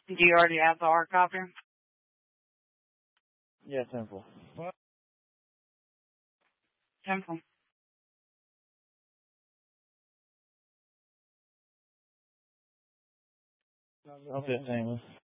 Do you already have the hard copy? Yeah, Temple. Temple. Okay, Taylor.